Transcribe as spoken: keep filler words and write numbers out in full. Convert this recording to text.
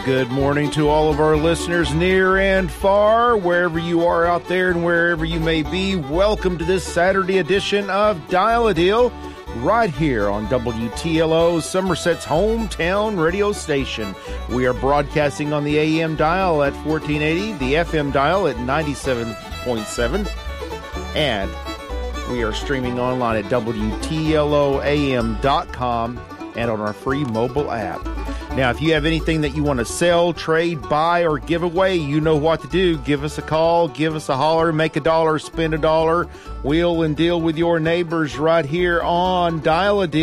Good morning to all of our listeners near and far, wherever you are out there and wherever you may be. Welcome to this Saturday edition of Dial a Deal, right here on W T L O, Somerset's hometown radio station. We are broadcasting on the A M dial at fourteen eighty, the F M dial at ninety-seven point seven, and we are streaming online at W T L O A M dot com and on our free mobile app. Now, if you have anything that you want to sell, trade, buy, or give away, you know what to do. Give us a call, give us a holler, make a dollar, spend a dollar. Wheel and deal with your neighbors right here on Dial a Deal.